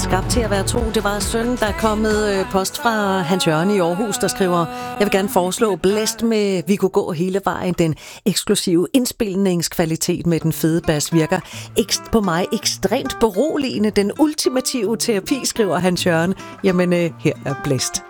skabt til at være tro. Det var søn, der er kommet post fra Hans Jørgen i Aarhus, der skriver: Jeg vil gerne foreslå Blæst med Vi kunne gå hele vejen. Den eksklusive indspilningskvalitet med den fede bas virker på mig ekstremt beroligende. Den ultimative terapi, skriver Hans Jørgen. Jamen, her er Blæst.